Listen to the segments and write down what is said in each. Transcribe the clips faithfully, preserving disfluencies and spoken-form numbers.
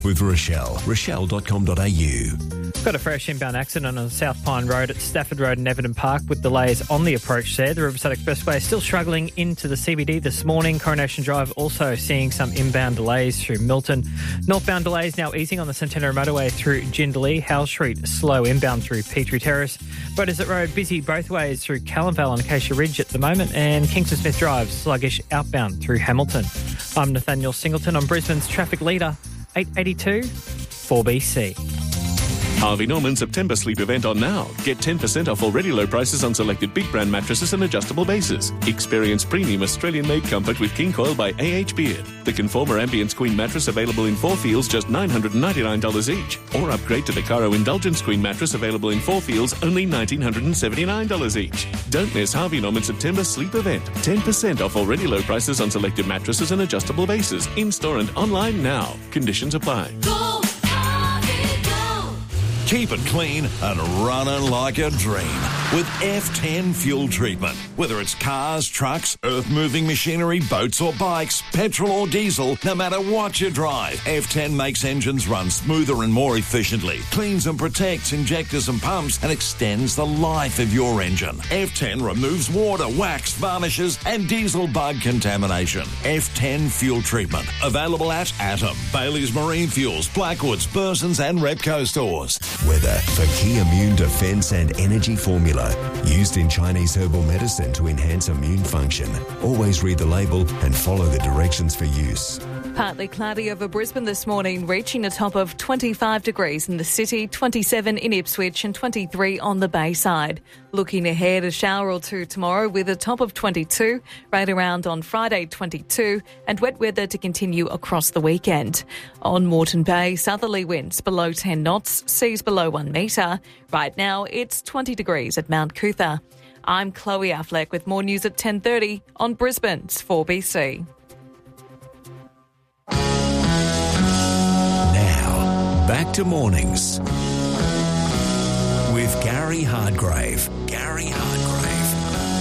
with Rochelle. Rochelle dot com dot a u. Got a fresh inbound accident on South Pine Road at Stafford Road and Everton Park with delays on the approach there. The Riverside Expressway is still struggling into the C B D this morning. Coronation Drive also seeing some inbound delays through Milton. Northbound delays now easing on the Centenary Motorway through Jindalee. Howe Street slow inbound through Petrie Terrace. Beaudesert Road busy both ways through Callanvale and Acacia Ridge at the moment. And Kingston Smith Drive sluggish outbound through Hamilton. I'm Nathaniel Singleton on Brisbane's traffic leader. eight eighty-two four B C. Harvey Norman September sleep event on now. Get ten percent off already low prices on selected big brand mattresses and adjustable bases. Experience premium Australian-made comfort with King Coil by A H Beard. The Conformer Ambience Queen mattress available in four feels, just nine hundred ninety-nine dollars each. Or upgrade to the Caro Indulgence Queen mattress available in four feels, only one thousand nine hundred seventy-nine dollars each. Don't miss Harvey Norman September sleep event. ten percent off already low prices on selected mattresses and adjustable bases. In-store and online now. Conditions apply. Go, Harvey, go. Keep it clean and running like a dream with F ten fuel treatment. Whether it's cars, trucks, earth-moving machinery, boats or bikes, petrol or diesel, no matter what you drive, F ten makes engines run smoother and more efficiently, cleans and protects injectors and pumps, and extends the life of your engine. F ten removes water, wax, varnishes, and diesel bug contamination. F ten fuel treatment. Available at Atom, Bailey's Marine Fuels, Blackwoods, Burson's and Repco stores. Weather for Key Immune Defense and Energy Formula. Used in Chinese herbal medicine to enhance immune function. Always read the label and follow the directions for use. Partly cloudy over Brisbane this morning, reaching a top of twenty-five degrees in the city, twenty-seven in Ipswich and twenty-three on the Bayside. Looking ahead, a shower or two tomorrow with a top of twenty-two, right around on Friday twenty-two, and wet weather to continue across the weekend. On Moreton Bay, southerly winds below ten knots, seas below one metre. Right now, it's twenty degrees at Mount Cootha. I'm Chloe Affleck with more news at ten thirty on Brisbane's four B C. Back to mornings with Gary Hardgrave. Gary Hardgrave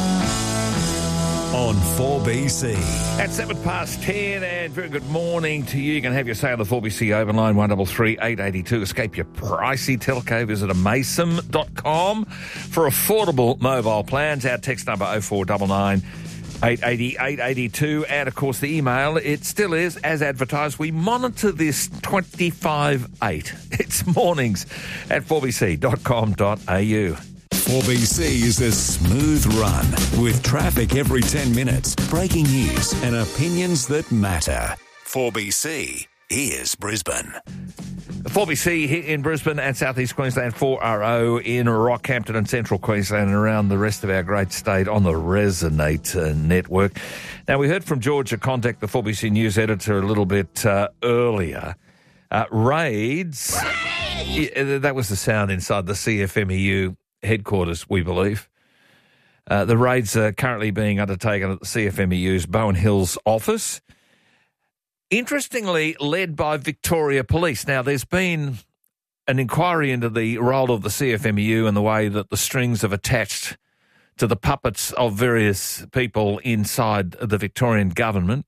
on four B C. At seven past ten, and very good morning to you. You can have your say on the four B C open line one three three, eight eight two. Escape your pricey telco. Visit amasum dot com for affordable mobile plans. Our text number oh four nine nine. eight eight oh, eight eight two, and of course the email, it still is, as advertised. We monitor this twenty-five eight. It's mornings at four b c dot com dot a u. four B C is a smooth run with traffic every ten minutes, breaking news and opinions that matter. four B C, here's Brisbane. four B C here in Brisbane and southeast Queensland, four R O in Rockhampton and central Queensland and around the rest of our great state on the Resonate uh, network. Now, we heard from Georgia Contact, the four B C News editor, a little bit uh, earlier. Uh, raids, yeah, that was the sound inside the C F M E U headquarters, we believe. Uh, the raids are currently being undertaken at the C F M E U's Bowen Hills office. Interestingly, led by Victoria Police. Now, there's been an inquiry into the role of the C F M E U and the way that the strings have attached to the puppets of various people inside the Victorian government.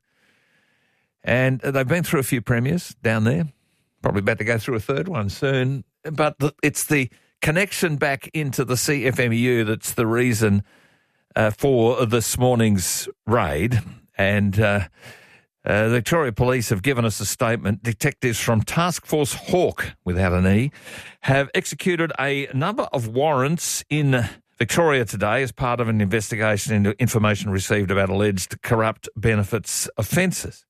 And they've been through a few premiers down there, probably about to go through a third one soon. But the, it's the connection back into the C F M E U that's the reason uh, for this morning's raid. And Uh, Uh, the Victoria Police have given us a statement. Detectives from Task Force Hawk, without an E, have executed a number of warrants in Victoria today as part of an investigation into information received about alleged corrupt benefits offences.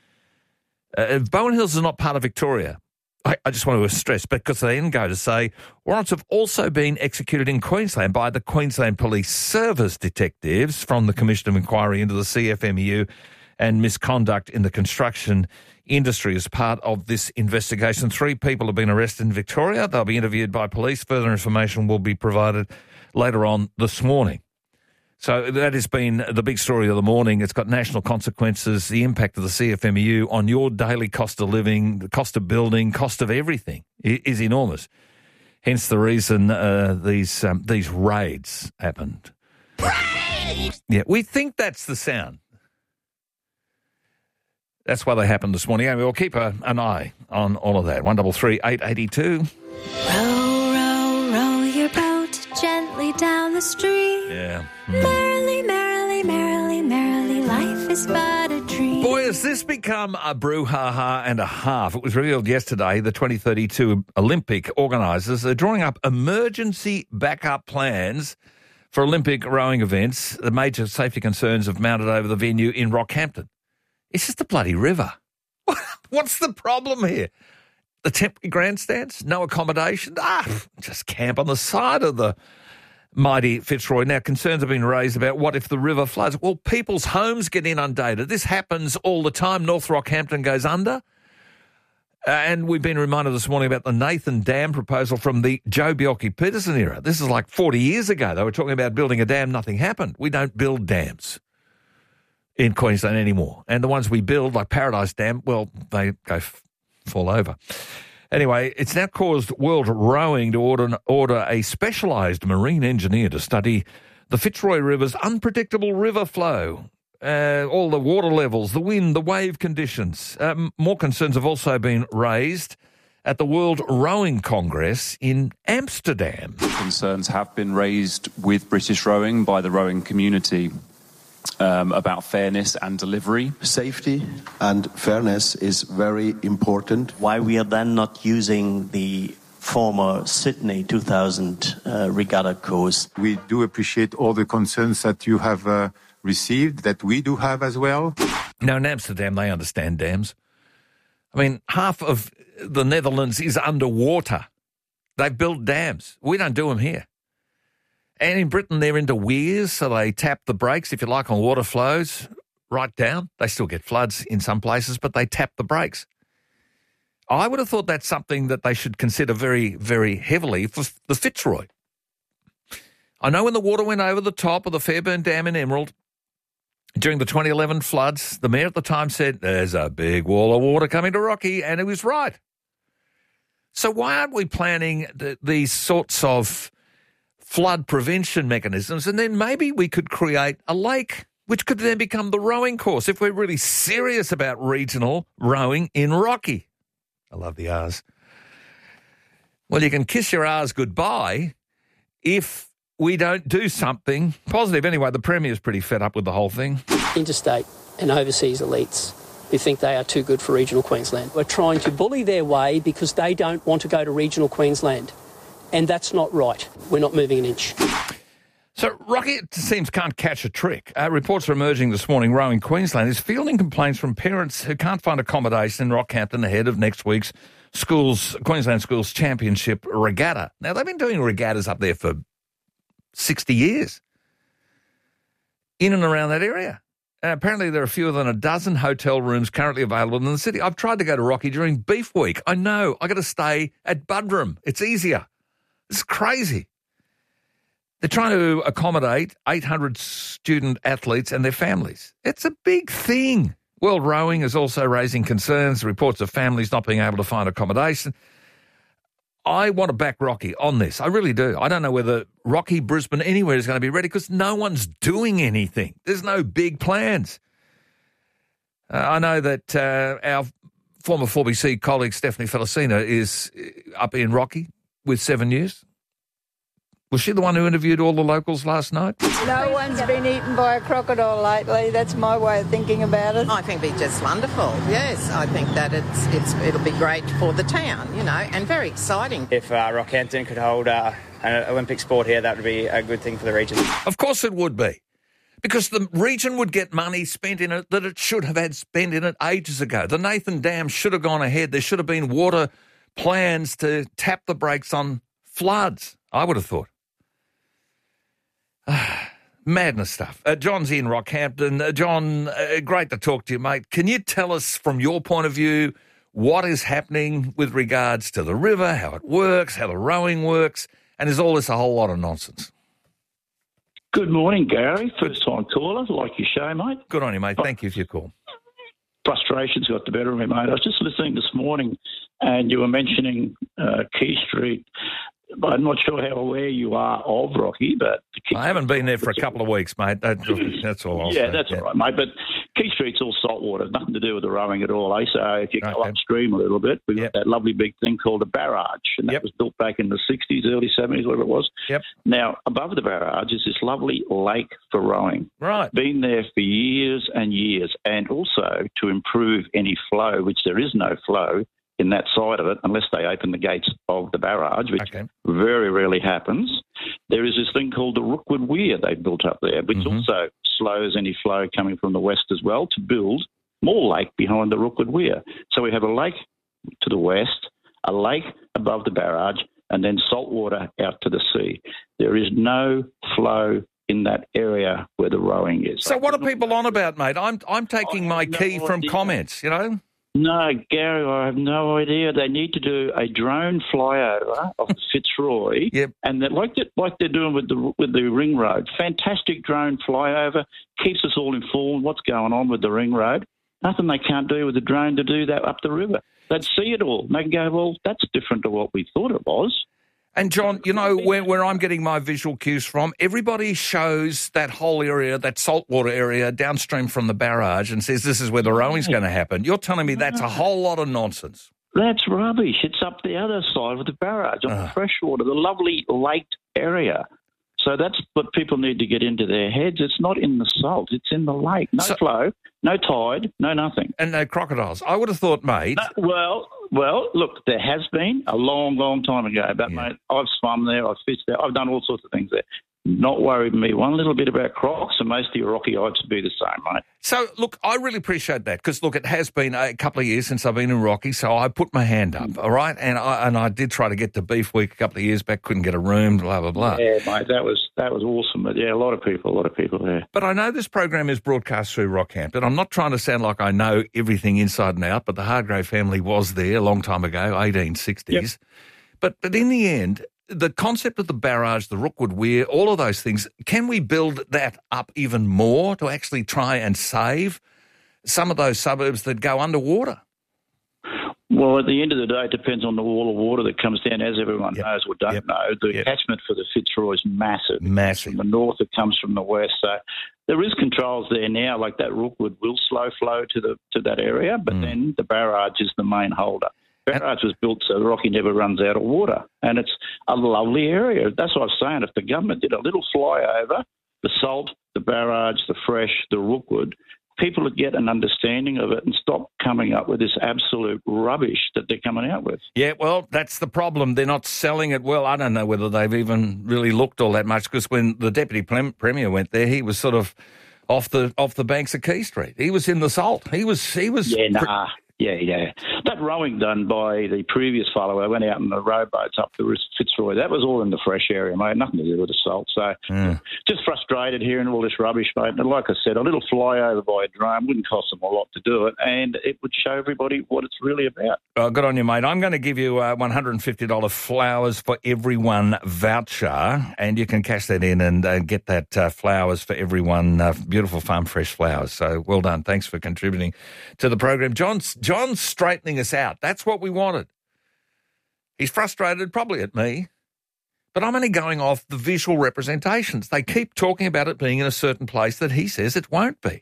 Uh, Bowen Hills is not part of Victoria. I, I just want to stress, because they then go to say warrants have also been executed in Queensland by the Queensland Police Service detectives from the Commission of Inquiry into the C F M E U and misconduct in the construction industry as part of this investigation. Three people have been arrested in Victoria. They'll be interviewed by police. Further information will be provided later on this morning. So that has been the big story of the morning. It's got national consequences. The impact of the C F M E U on your daily cost of living, the cost of building, cost of everything is enormous. Hence the reason uh, these um, these raids happened. Raid! Yeah, we think that's the sound. That's why they happened this morning. Anyway, we'll keep a, an eye on all of that. one double three eight eighty two. Row, row, row your boat gently down the stream. Yeah. Merrily, merrily, merrily, merrily, life is but a dream. Boy, has this become a brouhaha and a half. It was revealed yesterday the twenty thirty-two Olympic organisers are drawing up emergency backup plans for Olympic rowing events. The major safety concerns have mounted over the venue in Rockhampton. It's just a bloody river. What's the problem here? The temporary grandstands? No accommodation? Ah, just camp on the side of the mighty Fitzroy. Now, concerns have been raised about what if the river floods? Well, people's homes get inundated. This happens all the time. North Rockhampton goes under. Uh, and we've been reminded this morning about the Nathan Dam proposal from the Joe Bjelke-Petersen era. This is like forty years ago. They were talking about building a dam. Nothing happened. We don't build dams in Queensland anymore. And the ones we build, like Paradise Dam, well, they go f- fall over. Anyway, it's now caused World Rowing to order, order a specialised marine engineer to study the Fitzroy River's unpredictable river flow, uh, all the water levels, the wind, the wave conditions. Um, more concerns have also been raised at the World Rowing Congress in Amsterdam. Concerns have been raised with British rowing by the rowing community. Um, about fairness and delivery. Safety and fairness is very important. Why we are then not using the former Sydney two thousand uh, regatta course. We do appreciate all the concerns that you have uh, received, that we do have as well. Now, in Amsterdam, they understand dams. I mean, half of the Netherlands is underwater. They've built dams. We don't do them here. And in Britain, they're into weirs, so they tap the brakes, if you like, on water flows right down. They still get floods in some places, but they tap the brakes. I would have thought that's something that they should consider very, very heavily for the Fitzroy. I know when the water went over the top of the Fairburn Dam in Emerald during the twenty eleven floods, the mayor at the time said, there's a big wall of water coming to Rocky, and he was right. So why aren't we planning the, these sorts of flood prevention mechanisms, and then maybe we could create a lake, which could then become the rowing course if we're really serious about regional rowing in Rocky. I love the R's. Well, you can kiss your R's goodbye if we don't do something positive. Anyway, the Premier's pretty fed up with the whole thing. Interstate and overseas elites who think they are too good for regional Queensland are trying to bully their way because they don't want to go to regional Queensland. And that's not right. We're not moving an inch. So Rocky, it seems, can't catch a trick. Uh, reports are emerging this morning. Rowing Queensland is fielding complaints from parents who can't find accommodation in Rockhampton ahead of next week's schools Queensland Schools Championship regatta. Now, they've been doing regattas up there for sixty years in and around that area. And apparently there are fewer than a dozen hotel rooms currently available in the city. I've tried to go to Rocky during Beef Week. I know. I got to stay at Budrum. It's easier. It's crazy. They're trying to accommodate eight hundred student athletes and their families. It's a big thing. World Rowing is also raising concerns, reports of families not being able to find accommodation. I want to back Rocky on this. I really do. I don't know whether Rocky, Brisbane, anywhere is going to be ready because no one's doing anything. There's no big plans. Uh, I know that uh, our former four B C colleague Stephanie Felicina is up in Rocky with Seven News. Was she the one who interviewed all the locals last night? No one's been eaten by a crocodile lately. That's my way of thinking about it. I think it'd be just wonderful. Yes, I think that it's it's it'll be great for the town, you know, and very exciting. If uh, Rockhampton could hold uh, an Olympic sport here, that would be a good thing for the region. Of course it would be, because the region would get money spent in it that it should have had spent in it ages ago. The Nathan Dam should have gone ahead. There should have been water plans to tap the brakes on floods, I would have thought. Madness stuff. Uh, John's in Rockhampton. Uh, John, uh, great to talk to you, mate. Can you tell us from your point of view what is happening with regards to the river, how it works, how the rowing works, and is all this a whole lot of nonsense? Good morning, Gary. First time caller, like your show, mate. Good on you, mate. Thank you for your call. Frustrations got the better of me, mate. I was just listening this morning and you were mentioning uh, Quay Street. I'm not sure how aware you are of Rocky, but... I haven't been there for a couple of weeks, mate. That, that's all I'll yeah, say. that's yeah. all right, mate. But Key Street's all salt water, nothing to do with the rowing at all. Eh? So if you go Okay. upstream a little bit, we've Yep. got that lovely big thing called a barrage, and that Yep. was built back in the sixties, early seventies, whatever it was. Yep. Now, above the barrage is this lovely lake for rowing. Right. Been there for years and years, and also to improve any flow, which there is no flow in that side of it unless they open the gates of the barrage, which Okay. very rarely happens. There is this thing called the Rookwood Weir they've built up there, which Mhm. also slows any flow coming from the west as well to build more lake behind the Rookwood Weir. So we have a lake to the west, a lake above the barrage, and then salt water out to the sea. There is no flow in that area where the rowing is. So what are people on about, mate? I'm I'm taking my no key from idea. comments, you know? No, Gary, I have no idea. They need to do a drone flyover of Fitzroy, Yep. and that like that, like they're doing with the with the ring road. Fantastic drone flyover, keeps us all informed what's going on with the ring road. Nothing they can't do with the drone to do that up the river. They'd see it all. And they can go, well, that's different to what we thought it was. And, John, you know, where, where I'm getting my visual cues from, everybody shows that whole area, that saltwater area downstream from the barrage and says this is where the rowing's going to happen. You're telling me that's a whole lot of nonsense. That's rubbish. It's up the other side of the barrage, on the freshwater, the lovely lake area. So that's what people need to get into their heads. It's not in the salt. It's in the lake. No So- flow, no tide, no nothing. And no crocodiles. I would have thought, mate... No, well, well, look, there has been a long, long time ago. But, Yeah. mate, I've swum there, I've fished there, I've done all sorts of things there. Not worried me one little bit about crocs, and most of your rocky odds would be the same, mate. So, look, I really appreciate that because, look, it has been a couple of years since I've been in Rocky, so I put my hand up, all right? And I and I did try to get to Beef Week a couple of years back, couldn't get a room, blah, blah, blah. Yeah, mate, that was that was awesome. But, yeah, a lot of people, a lot of people there. But I know this program is broadcast through Rockhampton. I'm not trying to sound like I know everything inside and out, but the Hargrave family was there a long time ago, eighteen sixties. Yep. But but in the end, the concept of the barrage, the Rookwood Weir, all of those things, can we build that up even more to actually try and save some of those suburbs that go underwater? Well, at the end of the day, it depends on the wall of water that comes down, as everyone Yep. knows or don't Yep. know. The Yep. catchment for the Fitzroy is massive. Massive. From the north, it comes from the west. So there is controls there now, like that Rookwood will slow flow to the to that area, but Mm. then the barrage is the main holder. Barrage was built so the Rocky never runs out of water, and it's a lovely area. That's what I was saying. If the government did a little flyover, the salt, the barrage, the fresh, the Rookwood, people would get an understanding of it and stop coming up with this absolute rubbish that they're coming out with. Yeah, well, that's the problem. They're not selling it well. I don't know whether they've even really looked all that much because when the Deputy Premier went there, he was sort of off the off the banks of Key Street. He was in the salt. He was he was Yeah, nah. Yeah, yeah. That rowing done by the previous fellow, I went out in the rowboats up the Fitzroy, that was all in the fresh area, mate. Nothing to do with the salt. So Mm. just frustrated hearing all this rubbish, mate. And like I said, a little flyover by a drone wouldn't cost them a lot to do it, and it would show everybody what it's really about. Oh, good on you, mate. I'm going to give you a one hundred fifty dollars Flowers for Everyone voucher, and you can cash that in and uh, get that uh, Flowers for Everyone, uh, beautiful farm fresh flowers. So well done. Thanks for contributing to the program. John's, John's straightening us out. That's what we wanted. He's frustrated probably at me, but I'm only going off the visual representations. They keep talking about it being in a certain place that he says it won't be.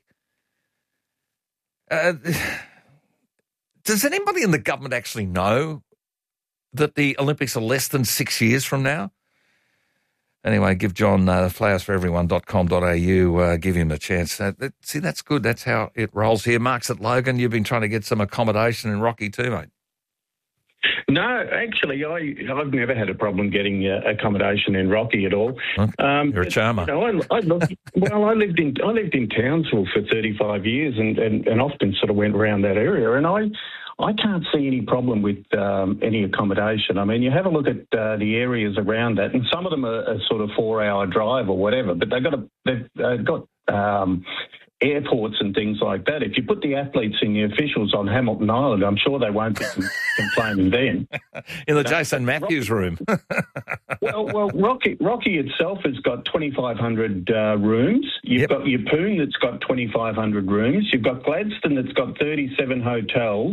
Uh, does anybody in the government actually know that the Olympics are less than six years from now? Anyway, give John uh, flowers for everyone dot com dot a u, uh, give him a chance. Uh, that, see, that's good. That's how it rolls here. Mark's at Logan. You've been trying to get some accommodation in Rocky too, mate. No, actually, I, I've never had a problem getting uh, accommodation in Rocky at all. Um, You're a charmer. You know, I, I looked, well, I lived in I lived in Townsville for thirty-five years, and, and, and often sort of went around that area, and I. I can't see any problem with um, any accommodation. I mean, you have a look at uh, the areas around that, and some of them are a sort of four-hour drive or whatever, but they've got a, they've uh, got um, airports and things like that. If you put the athletes and the officials on Hamilton Island, I'm sure they won't be complaining then. In the Jason Matthews room. well, well, Rocky, Rocky itself has got twenty-five hundred uh, rooms. You've Yep. got Yeppoon that's got twenty-five hundred rooms. You've got Gladstone that's got thirty-seven hotels.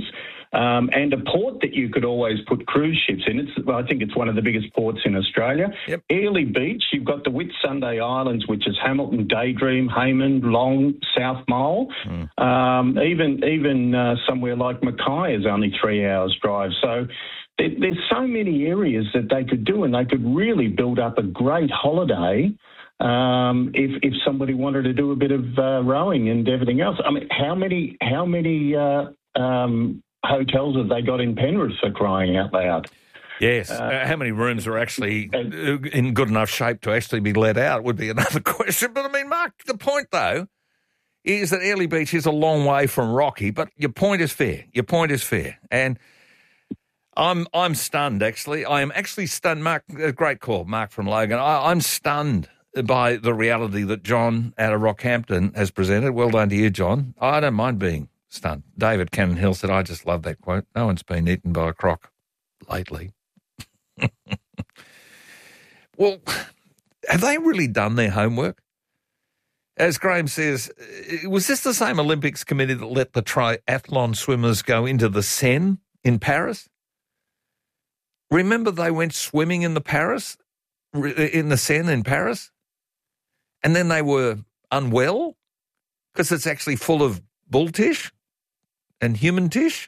um, and a port that you could always put cruise ships in. It's, I think it's one of the biggest ports in Australia. Yep. Airlie Beach, you've got the Whitsunday Islands, which is Hamilton, Daydream, Hayman, Long, South Mole. Mm. Um, even even uh, somewhere like Mackay is only three hours drive. So there, there's so many areas that they could do, and they could really build up a great holiday. Um, if if somebody wanted to do a bit of uh, rowing and everything else, I mean, how many how many uh, um, hotels have they got in Penrith, for crying out loud? Yes. Uh, how many rooms are actually in good enough shape to actually be let out would be another question. But I mean, Mark, the point though is that Airlie Beach is a long way from Rocky. But your point is fair. Your point is fair, and I'm I'm stunned. Actually, I am actually stunned. Mark, a great call, Mark from Logan. I, I'm stunned by the reality that John out of Rockhampton has presented. Well done to you, John. I don't mind being stunned. David Cannon Hill said, I just love that quote. No one's been eaten by a croc lately. Well, have they really done their homework? As Graham says, was this the same Olympics committee that let the triathlon swimmers go into the Seine in Paris? Remember they went swimming in the Paris, in the Seine in Paris? And then they were unwell because it's actually full of bull tish and human tish.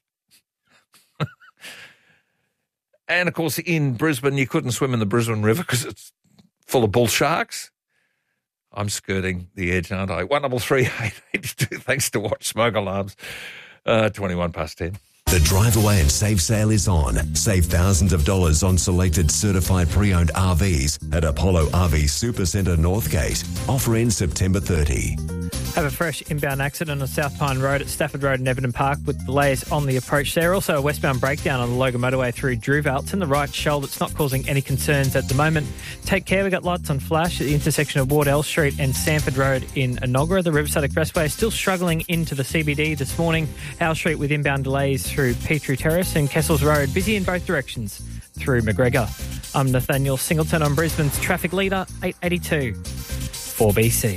And, of course, in Brisbane, you couldn't swim in the Brisbane River because it's full of bull sharks. I'm skirting the edge, aren't I? one double three eight eight two. Thanks to Watch Smoke Alarms. Uh, twenty-one past ten. The Drive Away and Save sale is on. Save thousands of dollars on selected certified pre-owned R Vs at Apollo R V Supercentre Northgate. Offer ends September thirtieth. Have a fresh inbound accident on South Pine Road at Stafford Road and Everton Park with delays on the approach there. Also a westbound breakdown on the Logan Motorway through Drewvale. It's in the right shoulder. It's not causing any concerns at the moment. Take care. We've got lights on flash at the intersection of Wardell Street and Sanford Road in Enoggera. The Riverside Expressway is still struggling into the C B D this morning. Howe Street with inbound delays through Petrie Terrace and Kessels Road. Busy in both directions through McGregor. I'm Nathaniel Singleton on Brisbane's traffic leader, eight eighty-two, four B C.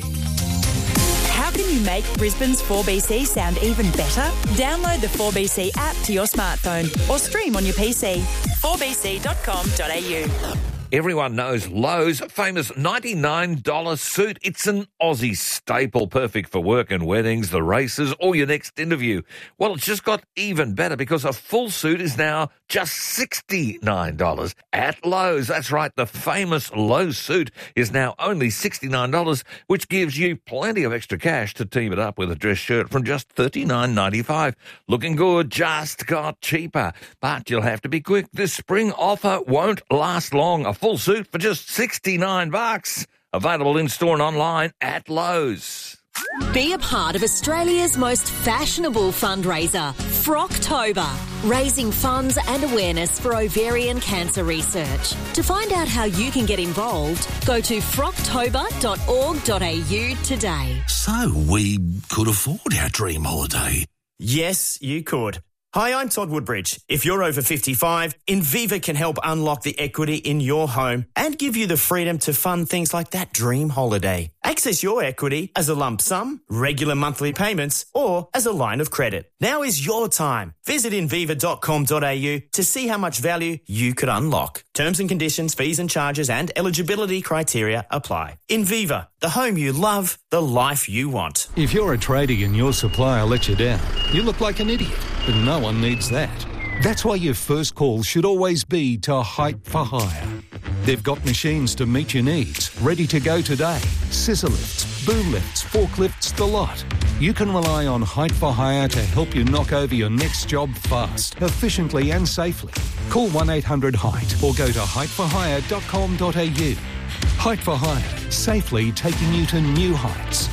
How can you make Brisbane's four B C sound even better? Download the four B C app to your smartphone or stream on your P C. four b c dot com dot a u. Everyone knows Lowe's famous ninety-nine dollars suit. It's an Aussie staple, perfect for work and weddings, the races, or your next interview. Well, it's just got even better because a full suit is now just sixty-nine dollars at Lowe's. That's right, the famous Lowe's suit is now only sixty-nine dollars, which gives you plenty of extra cash to team it up with a dress shirt from just thirty-nine ninety-five. Looking good, just got cheaper. But you'll have to be quick. This spring offer won't last long. A full suit for just sixty-nine bucks. Available in-store and online at Lowe's. Be a part of Australia's most fashionable fundraiser, Frocktober, raising funds and awareness for ovarian cancer research. To find out how you can get involved, go to frocktober dot org dot a u today. So we could afford our dream holiday. Yes, you could. Hi, I'm Todd Woodbridge. If you're over fifty-five, Inviva can help unlock the equity in your home and give you the freedom to fund things like that dream holiday. Access your equity as a lump sum, regular monthly payments, or as a line of credit. Now is your time. Visit inviva dot com dot a u to see how much value you could unlock. Terms and conditions, fees and charges, and eligibility criteria apply. Inviva, the home you love, the life you want. If you're a tradie and your supplier lets you down, you look like an idiot, but no one needs that. That's why your first call should always be to Height for Hire. They've got machines to meet your needs, ready to go today. Scissor lifts, boom lifts, forklifts, the lot. You can rely on Height for Hire to help you knock over your next job fast, efficiently and safely. Call one eight hundred height or go to height for hire dot com dot a u. Height for Hire, safely taking you to new heights.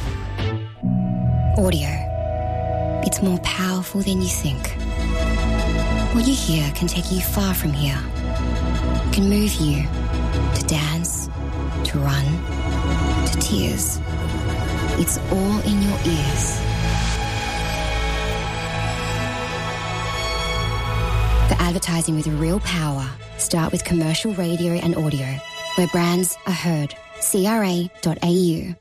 Audio. It's more powerful than you think. What you hear can take you far from here. It can move you to dance, to run, to tears. It's all in your ears. For advertising with real power, start with commercial radio and audio, where brands are heard. c r a dot a u.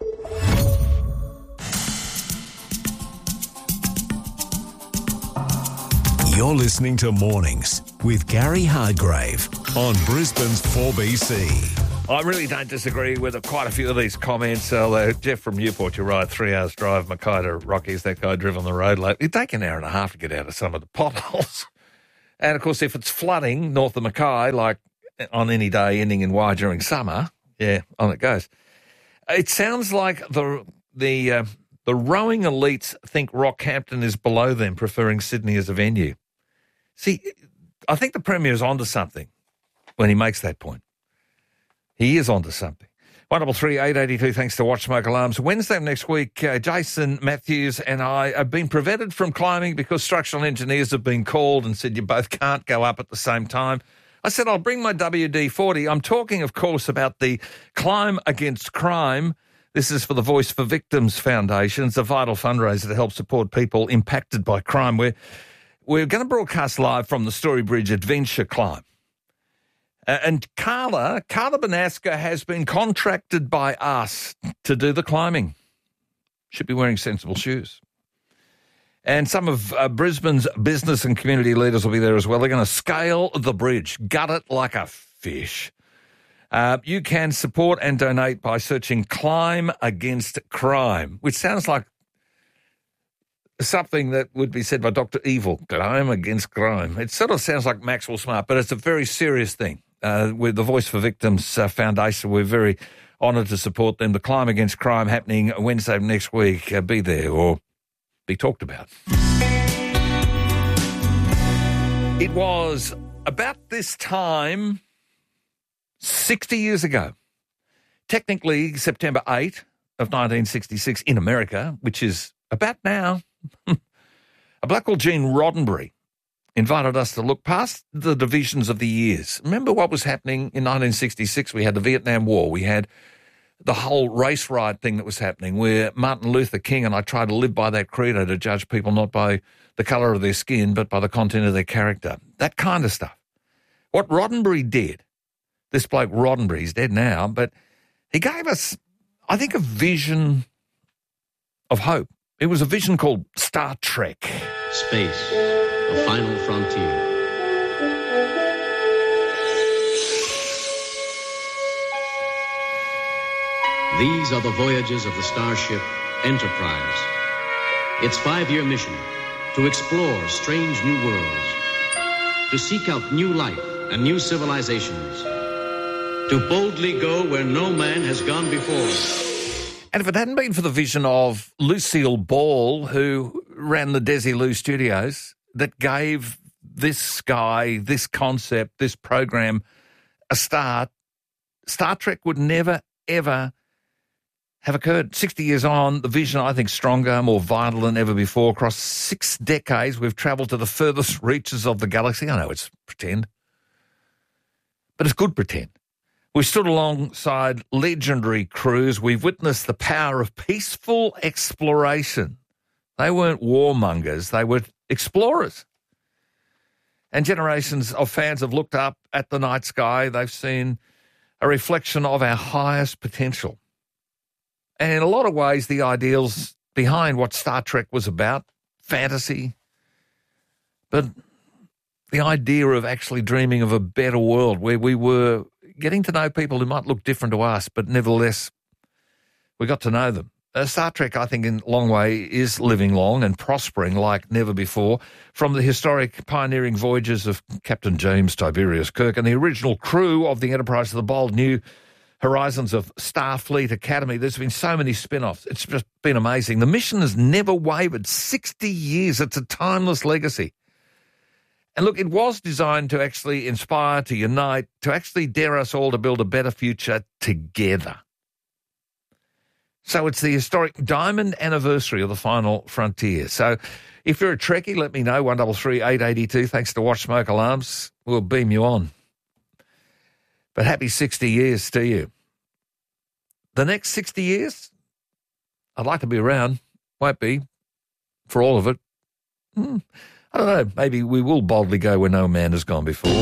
You're listening to Mornings with Gary Hardgrave on Brisbane's four B C. I really don't disagree with quite a few of these comments. Although Jeff from Newport, you're right, three hours drive, Mackay to Rockies, that guy driven the road late. It'd take an hour and a half to get out of some of the potholes. And, of course, if it's flooding north of Mackay, like on any day ending in Y during summer, yeah, on it goes. It sounds like the the uh, the rowing elites think Rockhampton is below them, preferring Sydney as a venue. See, I think the Premier's onto something when he makes that point. He is onto something. one double three eight eight two, thanks to Watch Smoke Alarms. Wednesday of next week, uh, Jason Matthews and I have been prevented from climbing because structural engineers have been called and said you both can't go up at the same time. I said I'll bring my W D forty. I'm talking, of course, about the Climb Against Crime. This is for the Voice for Victims Foundation. It's a vital fundraiser to help support people impacted by crime. We're, we're going to broadcast live from the Storybridge Adventure Climb. Uh, and Carla, Carla Banaska has been contracted by us to do the climbing. Should be wearing sensible shoes. And some of uh, Brisbane's business and community leaders will be there as well. They're going to scale the bridge, gut it like a fish. Uh, you can support and donate by searching Climb Against Crime, which sounds like something that would be said by Doctor Evil, Climb Against Crime. It sort of sounds like Maxwell Smart, but it's a very serious thing. Uh, with the Voice for Victims uh, Foundation, we're very honoured to support them. The Climb Against Crime happening Wednesday next week. Uh, be there or be talked about. It was about this time sixty years ago, technically September eighth of nineteen sixty-six in America, which is about now, a bloke called Gene Roddenberry invited us to look past the divisions of the years. Remember what was happening in nineteen sixty-six? We had the Vietnam War. We had the whole race riot thing that was happening where Martin Luther King, and I try to live by that credo to judge people not by the colour of their skin but by the content of their character. That kind of stuff. What Roddenberry did, this bloke Roddenberry, he's dead now, but he gave us, I think, a vision of hope. It was a vision called Star Trek. Space, the final frontier. These are the voyages of the starship Enterprise. Its five-year mission, to explore strange new worlds, to seek out new life and new civilizations, to boldly go where no man has gone before. And if it hadn't been for the vision of Lucille Ball, who ran the Desilu Studios, that gave this guy, this concept, this program a start, Star Trek would never, ever have occurred. sixty years on, the vision, I think, stronger, more vital than ever before. Across six decades, we've travelled to the furthest reaches of the galaxy. I know it's pretend, but it's good pretend. We've stood alongside legendary crews. We've witnessed the power of peaceful exploration. They weren't warmongers. They were explorers. And generations of fans have looked up at the night sky. They've seen a reflection of our highest potential. And in a lot of ways, the ideals behind what Star Trek was about, fantasy, but the idea of actually dreaming of a better world where we were getting to know people who might look different to us, but nevertheless, we got to know them. Uh, Star Trek, I think, in a long way, is living long and prospering like never before. From the historic pioneering voyages of Captain James Tiberius Kirk and the original crew of the Enterprise to the bold new horizons of Starfleet Academy, there's been so many spin-offs. It's just been amazing. The mission has never wavered. sixty years. It's a timeless legacy. And look, it was designed to actually inspire, to unite, to actually dare us all to build a better future together. So it's the historic diamond anniversary of the final frontier. So if you're a Trekkie, let me know, one double three eight eight two. Thanks to Watch Smoke Alarms. We'll beam you on. But happy sixty years to you. The next sixty years, I'd like to be around. Won't be for all of it. Hmm. I don't know, maybe we will boldly go where no man has gone before.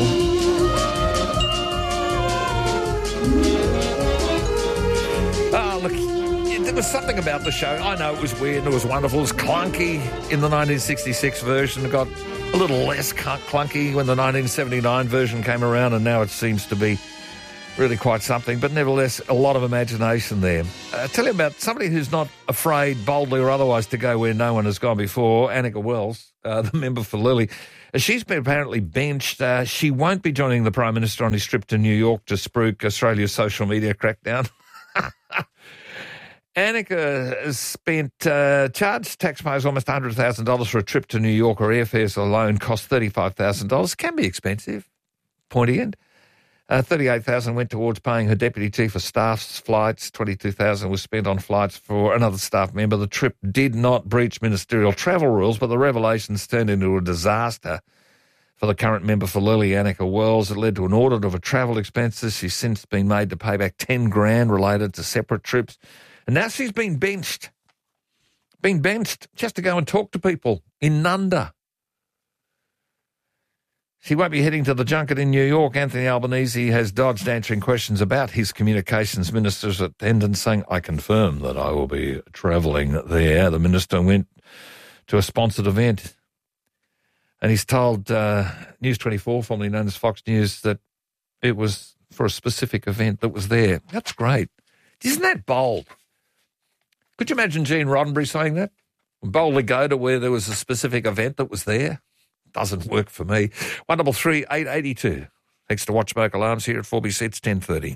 Ah, look, there was something about the show. I know it was weird and it was wonderful. It was clunky in the nineteen sixty-six version. It got a little less clunky when the nineteen seventy-nine version came around, and now it seems to be really quite something, but nevertheless, a lot of imagination there. Uh, tell you about somebody who's not afraid, boldly or otherwise, to go where no one has gone before, Annika Wells, uh, the member for Lilly. Uh, she's been apparently benched. Uh, she won't be joining the Prime Minister on his trip to New York to spruik Australia's social media crackdown. Annika has spent, uh, charged taxpayers almost one hundred thousand dollars for a trip to New York, or airfares alone cost thirty-five thousand dollars. Can be expensive, pointy end. Uh, thirty-eight thousand dollars went towards paying her deputy chief of staff's flights. twenty-two thousand dollars was spent on flights for another staff member. The trip did not breach ministerial travel rules, but the revelations turned into a disaster for the current member for Lilly, Annika Wells. It led to an audit of her travel expenses. She's since been made to pay back ten grand related to separate trips. And now she's been benched. Been benched just to go and talk to people in Nunda. She won't be heading to the junket in New York. Anthony Albanese has dodged answering questions about his communications minister's attendance, saying, I confirm that I will be travelling there. The minister went to a sponsored event, and he's told uh, News twenty-four, formerly known as Fox News, that it was for a specific event that was there. That's great. Isn't that bold? Could you imagine Gene Roddenberry saying that? Boldly go to where there was a specific event that was there? Doesn't work for me. one double three eight eight two. Thanks to Watch Smoke Alarms here at four B C. It's ten thirty.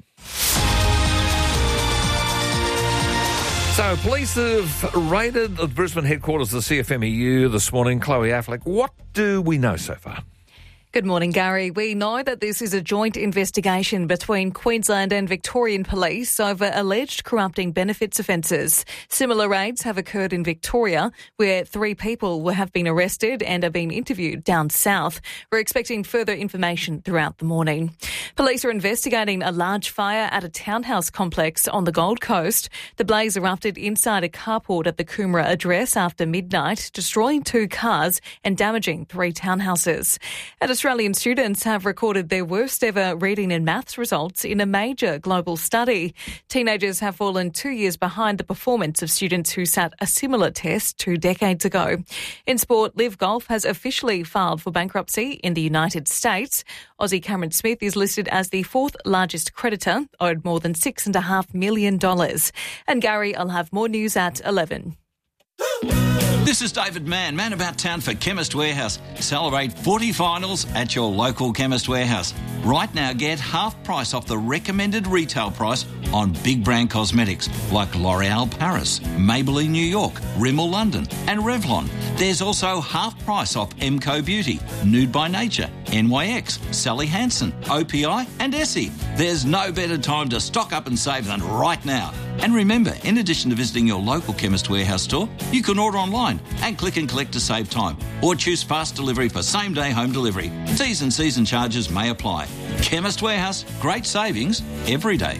So police have raided the Brisbane headquarters of the C F M E U this morning. Chloe Affleck, what do we know so far? Good morning, Gary. We know that this is a joint investigation between Queensland and Victorian police over alleged corrupting benefits offences. Similar raids have occurred in Victoria, where three people have been arrested and are being interviewed down south. We're expecting further information throughout the morning. Police are investigating a large fire at a townhouse complex on the Gold Coast. The blaze erupted inside a carport at the Coomera address after midnight, destroying two cars and damaging three townhouses. At Australian students have recorded their worst ever reading and maths results in a major global study. Teenagers have fallen two years behind the performance of students who sat a similar test two decades ago. In sport, Liv Golf has officially filed for bankruptcy in the United States. Aussie Cameron Smith is listed as the fourth largest creditor, owed more than six and a half million dollars. And Gary, I'll have more news at eleven. This is David Mann, man about town for Chemist Warehouse. Celebrate footy finals at your local Chemist Warehouse. Right now, get half price off the recommended retail price on big brand cosmetics like L'Oreal Paris, Maybelline New York, Rimmel London and Revlon. There's also half price off Emco Beauty, Nude by Nature, N Y X, Sally Hansen, O P I and Essie. There's no better time to stock up and save than right now. And remember, in addition to visiting your local Chemist Warehouse store, you can order online and click and collect to save time, or choose fast delivery for same-day home delivery. T's and C's and charges may apply. Chemist Warehouse, great savings every day.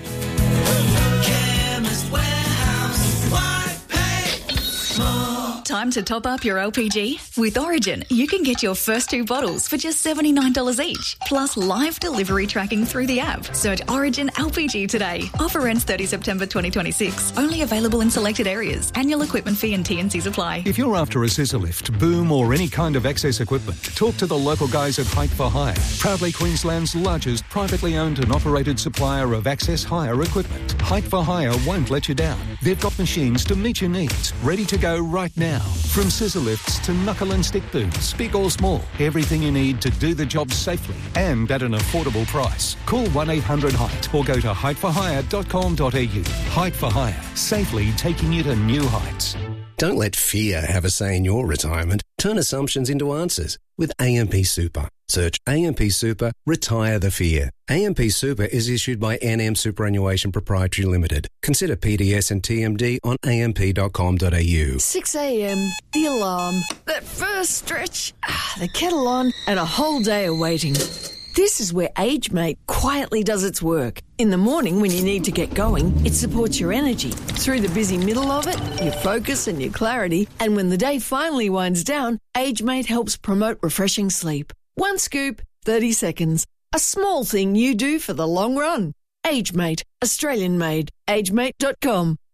Chemist Warehouse, why pay more? Time to top up your L P G? With Origin, you can get your first two bottles for just seventy-nine dollars each, plus live delivery tracking through the app. Search Origin L P G today. Offer ends thirtieth September twenty twenty-six. Only available in selected areas. Annual equipment fee and T and Cs apply. If you're after a scissor lift, boom or any kind of access equipment, talk to the local guys at Height for Hire. Proudly Queensland's largest privately owned and operated supplier of access hire equipment. Height for Hire won't let you down. They've got machines to meet your needs, ready to go right now. From scissor lifts to knuckle and stick booms, big or small, everything you need to do the job safely and at an affordable price. Call one eight hundred height or go to height for hire dot com dot a u. Height for Hire, safely taking you to new heights. Don't let fear have a say in your retirement. Turn assumptions into answers with A M P Super. Search A M P Super, retire the fear. A M P Super is issued by N M Superannuation Proprietary Limited. Consider P D S and T M D on a m p dot com dot a u. six a.m, the alarm, that first stretch, the kettle on, and a whole day of waiting. This is where AgeMate quietly does its work. In the morning when you need to get going, it supports your energy. Through the busy middle of it, your focus and your clarity. And when the day finally winds down, AgeMate helps promote refreshing sleep. One scoop, thirty seconds. A small thing you do for the long run. AgeMate, Australian made. agemate dot com.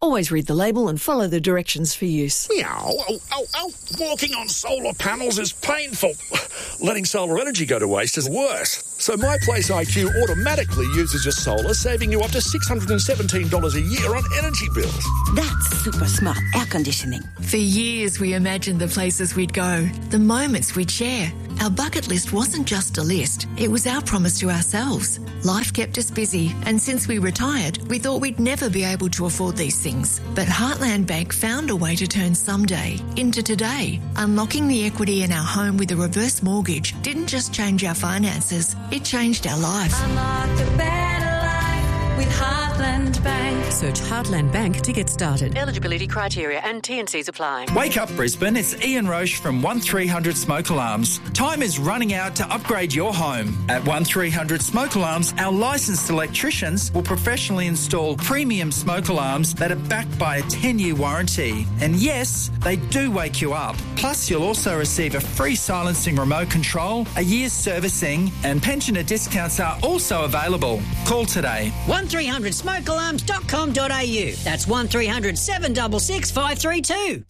Always read the label and follow the directions for use. Meow. Oh, oh, oh. Walking on solar panels is painful. Letting solar energy go to waste is worse. So My Place I Q automatically uses your solar, saving you up to six hundred seventeen dollars a year on energy bills. That's super smart air conditioning. For years, we imagined the places we'd go, the moments we'd share. Our bucket list wasn't just a list, it was our promise to ourselves. Life kept us busy, and since we retired, we thought we'd never be able to afford these things. But Heartland Bank found a way to turn someday into today. Unlocking the equity in our home with a reverse mortgage didn't just change our finances, it changed our life. Unlock a better life with Heartland Bank. Search Heartland Bank to get started. Eligibility criteria and T and Cs apply. Wake up Brisbane, it's Ian Roche from one three hundred Smoke Alarms. Time is running out to upgrade your home. At one three hundred Smoke Alarms, our licensed electricians will professionally install premium smoke alarms that are backed by a ten-year warranty. And yes, they do wake you up. Plus, you'll also receive a free silencing remote control, a year's servicing, and pensioner discounts are also available. Call today. one three hundred smoke alarms dot com dot a u. That's one three hundred seven six six five three two.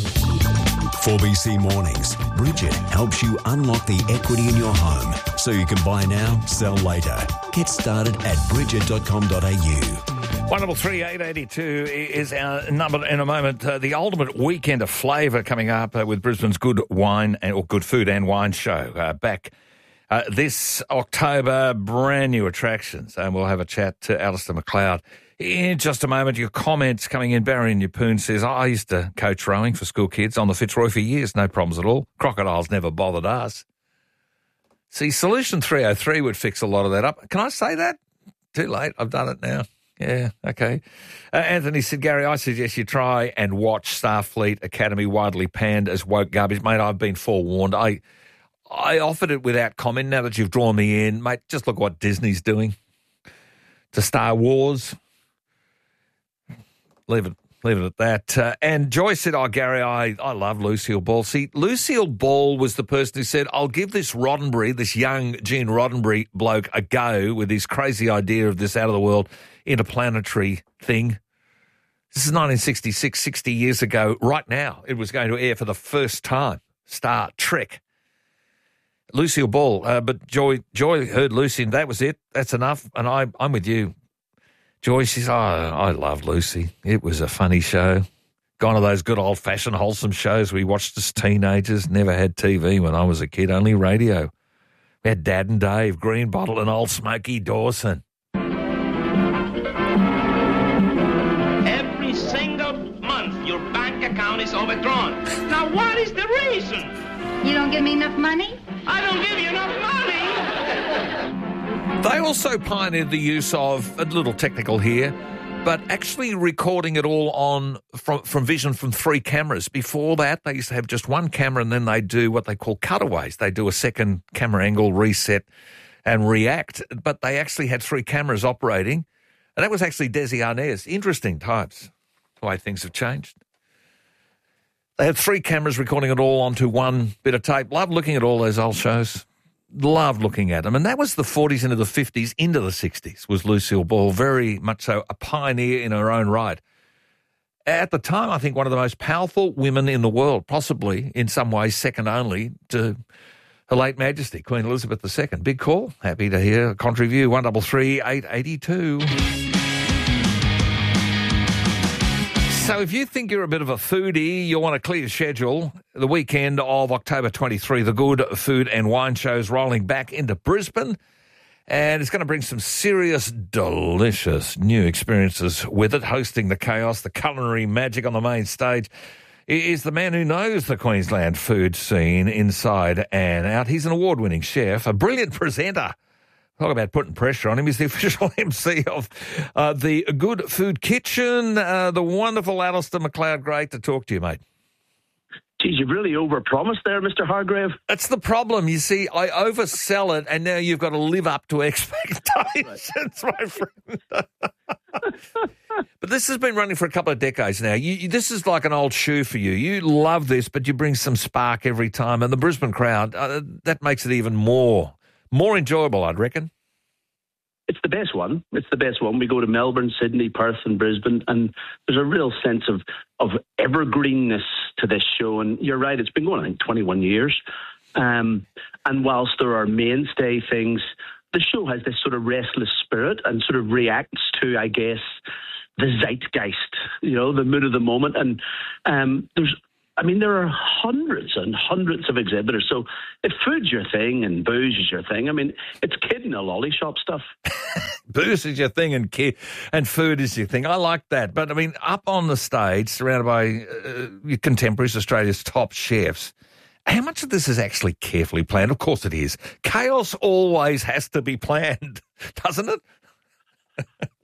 four B C Mornings. Bridget helps you unlock the equity in your home so you can buy now, sell later. Get started at bridget dot com dot a u. one double three eight eighty two is our number in a moment. Uh, the ultimate weekend of flavour coming up uh, with Brisbane's Good Wine and or Good Food and Wine Show uh, back uh, this October. Brand new attractions, and we'll have a chat to Alistair McLeod in just a moment. Your comments coming in. Barry in Yeppoon says, I used to coach rowing for school kids on the Fitzroy for years, no problems at all. Crocodiles never bothered us. See, Solution three oh three would fix a lot of that up. Can I say that? Too late. I've done it now. Yeah, okay. Uh, Anthony said, Gary, I suggest you try and watch Starfleet Academy, widely panned as woke garbage. Mate, I've been forewarned. I I offered it without comment. Now that you've drawn me in, mate, just look what Disney's doing to Star Wars. Leave it, leave it at that. Uh, and Joyce said, oh, Gary, I, I love Lucille Ball. See, Lucille Ball was the person who said, I'll give this Roddenberry, this young Gene Roddenberry bloke, a go with his crazy idea of this out-of-the-world interplanetary thing. This is nineteen sixty-six, sixty years ago. Right now, it was going to air for the first time. Star Trek. Lucille Ball. Uh, but Joy Joy heard Lucy, and that was it. That's enough. And I, I'm with you. Joyce says, oh, I loved Lucy. It was a funny show. Gone to those good old-fashioned wholesome shows we watched as teenagers. Never had T V when I was a kid, only radio. We had Dad and Dave, Green Bottle and Old Smoky Dawson. Every single month your bank account is overdrawn. Now what is the reason? You don't give me enough money? I don't give you enough money. They also pioneered the use of, a little technical here, but actually recording it all on from, from vision from three cameras. Before that, they used to have just one camera, and then they do what they call cutaways. They do a second camera angle, reset and react, but they actually had three cameras operating, and that was actually Desi Arnaz. Interesting times, the way things have changed. They had three cameras recording it all onto one bit of tape. Love looking at all those old shows. Loved looking at them. And that was the forties into the fifties, into the sixties, was Lucille Ball. Very much so a pioneer in her own right. At the time, I think one of the most powerful women in the world, possibly in some ways second only to Her late Majesty, Queen Elizabeth the Second. Big call. Happy to hear a contrary view. one double three eight eighty two. So if you think you're a bit of a foodie, you'll want to clear your schedule. The weekend of October twenty-third, the Good Food and Wine Show is rolling back into Brisbane, and it's going to bring some serious, delicious new experiences with it. Hosting the chaos, the culinary magic on the main stage is the man who knows the Queensland food scene inside and out. He's an award-winning chef, a brilliant presenter. Talk about putting pressure on him. He's the official M C of uh, the Good Food Kitchen, uh, the wonderful Alistair McLeod. Great to talk to you, mate. Geez, you've really overpromised there, Mister Hargrave. That's the problem. You see, I oversell it, and now you've got to live up to expectations, my friend. But this has been running for a couple of decades now. You, you, this is like an old shoe for you. You love this, but you bring some spark every time. And the Brisbane crowd, uh, that makes it even more... More enjoyable, I'd reckon. It's the best one. It's the best one. We go to Melbourne, Sydney, Perth and Brisbane, and there's a real sense of, of evergreenness to this show. And you're right, it's been going, I think, twenty-one years. Um, and whilst there are mainstay things, the show has this sort of restless spirit and sort of reacts to, I guess, the zeitgeist, you know, the mood of the moment. And um, there's, I mean, there are hundreds and hundreds of exhibitors. So if food's your thing and booze is your thing, I mean, it's kid in a lolly shop stuff. Booze is your thing and kid, and food is your thing. I like that. But, I mean, up on the stage, surrounded by uh, your contemporaries, Australia's top chefs, how much of this is actually carefully planned? Of course it is. Chaos always has to be planned, doesn't it?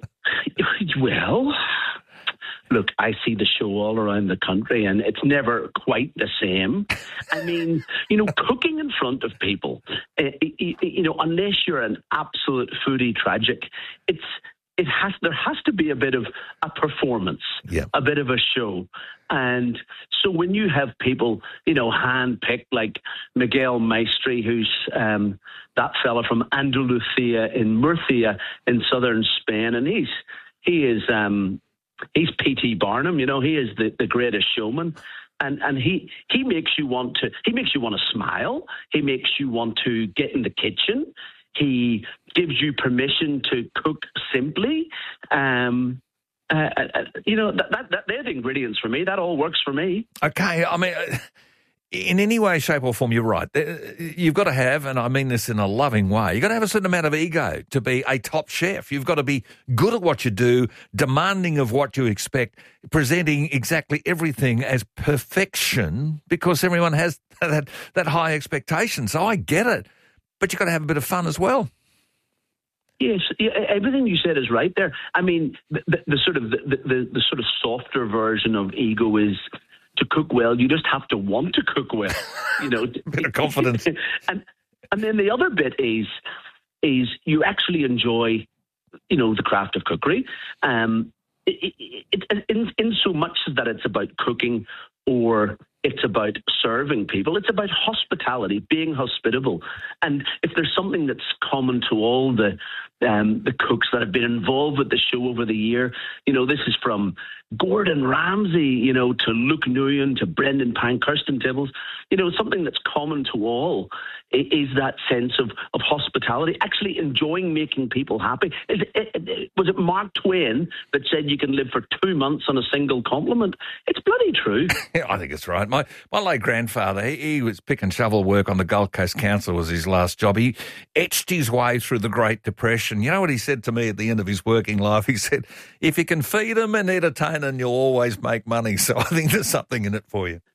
Well, look, I see the show all around the country and it's never quite the same. I mean, you know, cooking in front of people, uh, you know, unless you're an absolute foodie tragic, it's it has there has to be a bit of a performance, yeah. a bit of a show. And so when you have people, you know, hand-picked like Miguel Maestri, who's um, that fella from Andalusia in Murcia in southern Spain, and he's he is um, he's P T Barnum, you know, he is the, the greatest showman. And and he he makes you want to he makes you want to smile. He makes you want to get in the kitchen. He gives you permission to cook simply. Um, uh, uh, you know, that, that, that they're the ingredients for me. That all works for me. Okay, I mean, in any way, shape or form, you're right. You've got to have, and I mean this in a loving way, you've got to have a certain amount of ego to be a top chef. You've got to be good at what you do, demanding of what you expect, presenting exactly everything as perfection because everyone has that, that high expectation. So I get it. But you've got to have a bit of fun as well. Yes, yeah, everything you said is right there. I mean, the, the, the sort of the, the, the sort of softer version of ego is to cook well. You just have to want to cook well, you know. A bit of confidence. and and then the other bit is is you actually enjoy, you know, the craft of cookery. Um, it, it, it, in in so much that it's about cooking or it's about serving people. It's about hospitality, being hospitable. And if there's something that's common to all the um, the cooks that have been involved with the show over the year, you know, this is from Gordon Ramsay, you know, to Luke Nguyen, to Brendan Pine, Kirsten Tibbles. You know, something that's common to all is that sense of, of hospitality, actually enjoying making people happy. Is it, it, was it Mark Twain that said you can live for two months on a single compliment? It's bloody true. I think it's right. My my late grandfather, he, he was pick and shovel work on the Gold Coast Council was his last job. He etched his way through the Great Depression. You know what he said to me at the end of his working life? He said, if you can feed them and entertain them, you'll always make money. So I think there's something in it for you.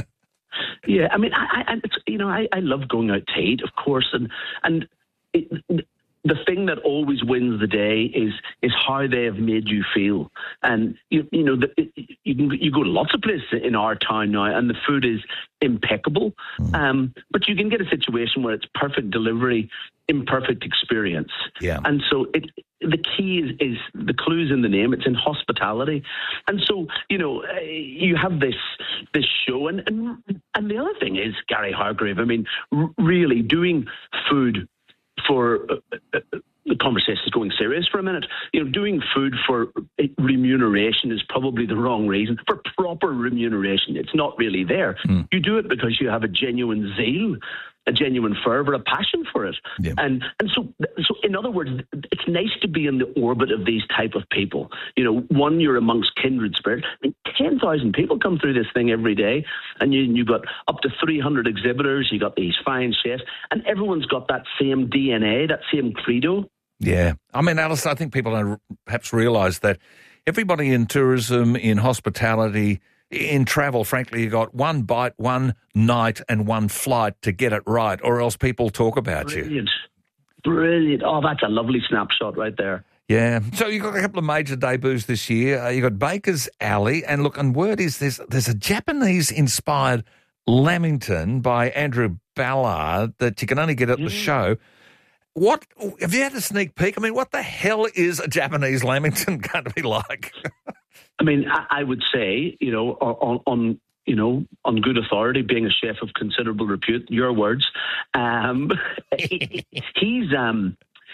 Yeah, I mean, I, I it's, you know, I, I love going out to eat, of course, and and it, the thing that always wins the day is is how they have made you feel. And you you know, the, you can you go to lots of places in our town now, and the food is impeccable. Mm. Um, but you can get a situation where it's perfect delivery, imperfect experience. Yeah. And so it. The key is, is the clue's in the name. It's in hospitality. And so, you know, uh, you have this this show. And, and and the other thing is, Gary Hargrave, I mean, r- really doing food for... Uh, uh, the conversation is going serious for a minute. You know, doing food for remuneration is probably the wrong reason. For proper remuneration, it's not really there. Mm. You do it because you have a genuine zeal, a genuine fervour, a passion for it. Yeah. And and so, so in other words, it's nice to be in the orbit of these type of people. You know, one, you're amongst kindred spirits. I mean, ten thousand people come through this thing every day, and you, you've got up to three hundred exhibitors, you've got these fine chefs, and everyone's got that same D N A, that same credo. Yeah. I mean, Alistair, I think people don't perhaps realise that everybody in tourism, in hospitality, in travel, frankly, you got one bite, one night and one flight to get it right, or else people talk about Brilliant. you. Brilliant. Oh, that's a lovely snapshot right there. Yeah. So you've got a couple of major debuts this year. Uh, you've got Baker's Alley, and look, and word is there's, there's a Japanese-inspired Lamington by Andrew Ballard that you can only get at mm. the show. What have you had a sneak peek? I mean, what the hell is a Japanese Lamington going to be like? I mean, I, I would say, you know, on, on you know, on good authority, being a chef of considerable repute, your words, um, he, he's um,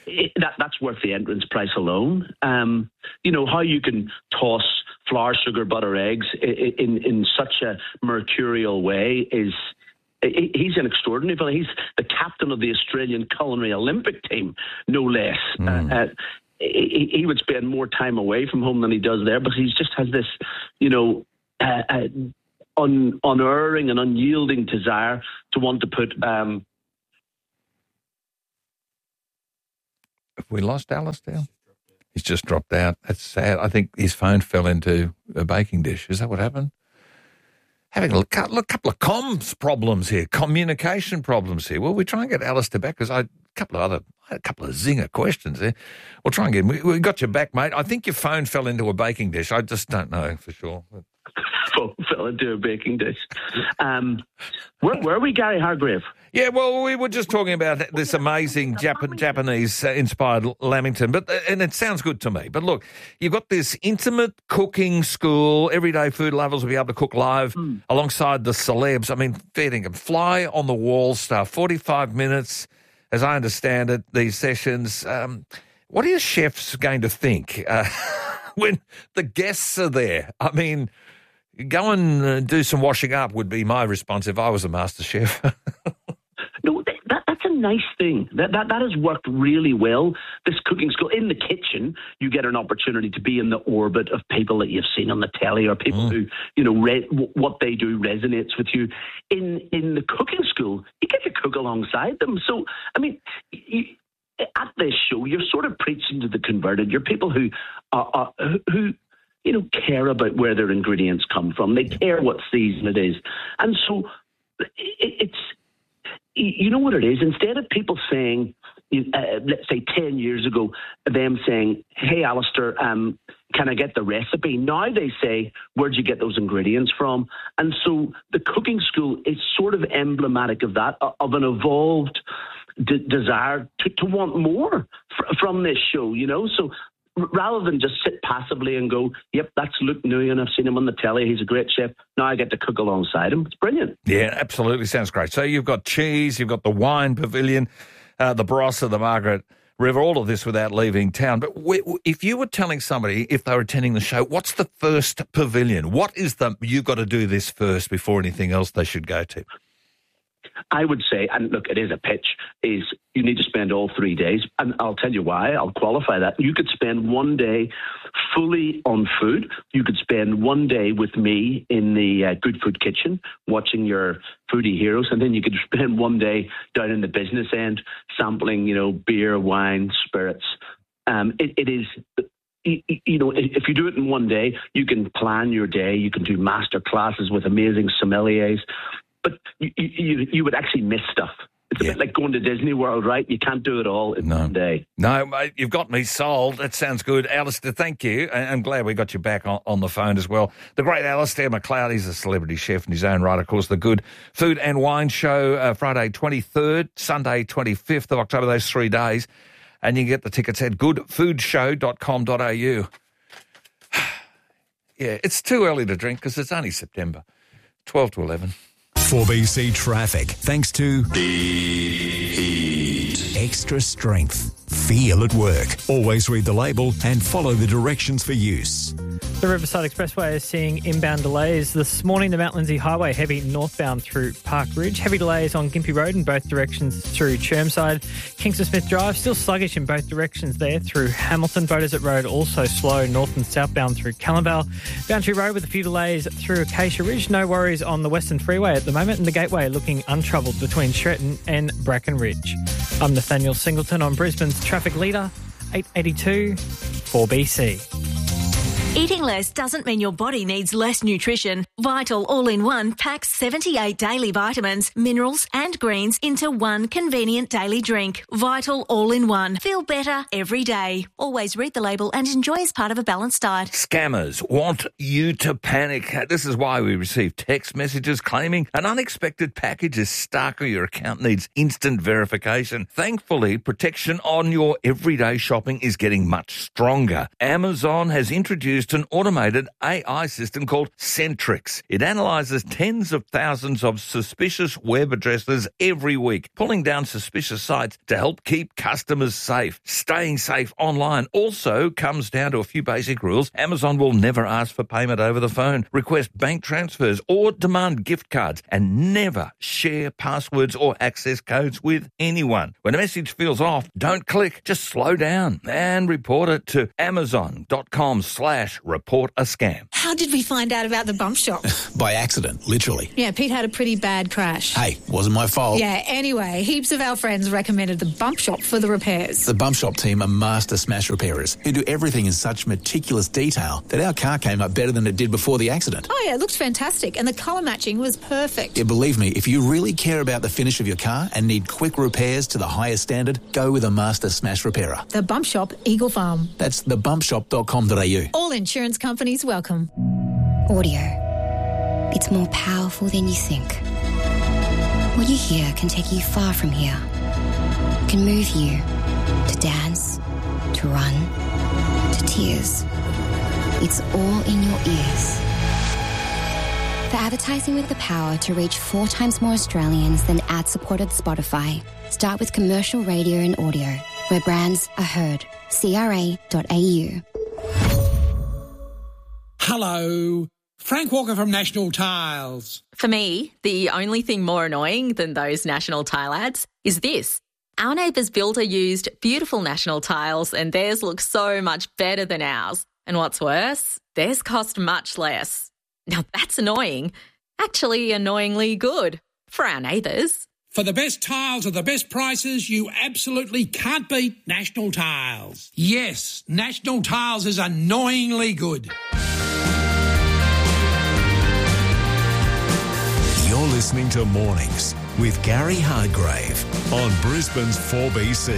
it, that that's worth the entrance price alone. Um, you know, how you can toss flour, sugar, butter, eggs in in, in such a mercurial way is. He's an extraordinary fellow. He's the captain of the Australian Culinary Olympic team, no less. Mm. Uh, uh, he, he would spend more time away from home than he does there, but he just has this, you know, uh, uh, un, unerring and unyielding desire to want to put... Um, Have we lost Alistair? He's just dropped out. That's sad. I think his phone fell into a baking dish. Is that what happened? Having a couple of comms problems here, communication problems here. Well, we try and get Alistair back because I a couple of other, a couple of zinger questions there. We'll try and get him. We, we got you back, mate. I think your phone fell into a baking dish. I just don't know for sure. Phone fell into a baking dish. Um, where, where are we, Gary Hargrave? Yeah, well, we were just talking about this amazing Jap- Japanese-inspired Lamington, but and it sounds good to me. But look, you've got this intimate cooking school. Everyday food lovers will be able to cook live mm. alongside the celebs. I mean, feeding them fly-on-the-wall stuff, forty-five minutes, as I understand it, these sessions. Um, what are your chefs going to think uh, when the guests are there? I mean, go and uh, do some washing up would be my response if I was a master chef. No, that, that's a nice thing. That, that that has worked really well. This cooking school in the kitchen, you get an opportunity to be in the orbit of people that you've seen on the telly or people mm. who, you know, re- what they do resonates with you. In in the cooking school, you get to cook alongside them. So, I mean, you, at this show, you're sort of preaching to the converted. You're people who are, are who. you know, care about where their ingredients come from. They care what season it is. And so it, it's, you know what it is? Instead of people saying, uh, let's say ten years ago, them saying, hey, Alistair, um, can I get the recipe? Now they say, where'd you get those ingredients from? And so the cooking school is sort of emblematic of that, of an evolved d- desire to, to want more fr- from this show, you know? So rather than just sit passively and go, yep, that's Luke Nguyen, I've seen him on the telly, he's a great chef, now I get to cook alongside him. It's brilliant. Yeah, absolutely. Sounds great. So you've got cheese, you've got the wine pavilion, uh, the Barossa, the Margaret River, all of this without leaving town. But if you were telling somebody, if they were attending the show, what's the first pavilion? What is the, you've got to do this first before anything else they should go to? I would say, and look, it is a pitch, is you need to spend all three days. And I'll tell you why. I'll qualify that. You could spend one day fully on food. You could spend one day with me in the uh, Good Food Kitchen watching your foodie heroes. And then you could spend one day down in the business end sampling, you know, beer, wine, spirits. Um, it, it is... You know, if you do it in one day, you can plan your day. You can do master classes with amazing sommeliers. But you, you, you would actually miss stuff. It's a yeah. bit like going to Disney World, right? You can't do it all in no. one day. No, mate, you've got me sold. That sounds good. Alistair, thank you. I'm glad we got you back on, on the phone as well. The great Alistair McLeod, he's a celebrity chef in his own right, of course. The Good Food and Wine Show, uh, Friday twenty-third, Sunday twenty-fifth of October, those three days. And you can get the tickets at good food show dot com dot a u. Yeah, it's too early to drink because it's only September, twelve to eleven. four B C Traffic, thanks to Heat. Extra strength. Feel at work. Always read the label and follow the directions for use. The Riverside Expressway is seeing inbound delays this morning. The Mount Lindesay Highway heavy northbound through Park Ridge. Heavy delays on Gympie Road in both directions through Chermside. Kingston Smith Drive still sluggish in both directions there through Hamilton. Beaudesert Road also slow north and southbound through Callanvale. Boundary Road with a few delays through Acacia Ridge. No worries on the Western Freeway at the moment, and the Gateway looking untroubled between Shretton and Bracken Ridge. I'm Nathaniel Singleton on Brisbane's traffic leader, eight eighty-two four B C. Eating less doesn't mean your body needs less nutrition. Vital All-in-One packs seventy-eight daily vitamins, minerals and greens into one convenient daily drink. Vital All-in-One. Feel better every day. Always read the label and enjoy as part of a balanced diet. Scammers want you to panic. This is why we receive text messages claiming an unexpected package is stuck or your account needs instant verification. Thankfully, protection on your everyday shopping is getting much stronger. Amazon has introduced an automated A I system called Centrix. X. It analyses tens of thousands of suspicious web addresses every week, pulling down suspicious sites to help keep customers safe. Staying safe online also comes down to a few basic rules. Amazon will never ask for payment over the phone, request bank transfers or demand gift cards, and never share passwords or access codes with anyone. When a message feels off, don't click, just slow down and report it to amazon.com slash report a scam. How did we find out about the bump shop? By accident, literally. Yeah, Pete had a pretty bad crash. Hey, wasn't my fault. Yeah, anyway, heaps of our friends recommended the bump shop for the repairs. The Bump Shop team are master smash repairers who do everything in such meticulous detail that our car came up better than it did before the accident. Oh yeah, it looked fantastic and the colour matching was perfect. Yeah, believe me, if you really care about the finish of your car and need quick repairs to the highest standard, go with a master smash repairer. The Bump Shop, Eagle Farm. That's the bump shop dot com dot a u. All insurance companies welcome. Audio. It's more powerful than you think. What you hear can take you far from here. It can move you to dance, to run, to tears. It's all in your ears. For advertising with the power to reach four times more Australians than ad-supported Spotify, start with commercial radio and audio, where brands are heard. C R A dot A U. Hello. Frank Walker from National Tiles. For me, the only thing more annoying than those National Tile ads is this. Our neighbour's builder used beautiful National Tiles and theirs looks so much better than ours. And what's worse, theirs cost much less. Now that's annoying. Actually annoyingly good for our neighbours. For the best tiles at the best prices, you absolutely can't beat National Tiles. Yes, National Tiles is annoyingly good. You're listening to Mornings with Gary Hardgrave on Brisbane's four B C.